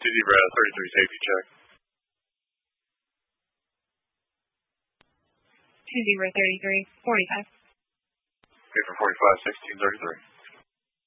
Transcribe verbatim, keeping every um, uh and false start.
Zebra thirty-three safety check. two Zebra thirty-three, forty-five. Okay, for forty-five, sixteen thirty-three.